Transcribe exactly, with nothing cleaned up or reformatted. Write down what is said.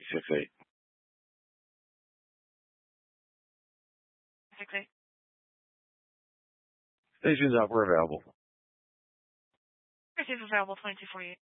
six eight. six eight. Station's up. We're available. Receive available twenty-two forty-eight.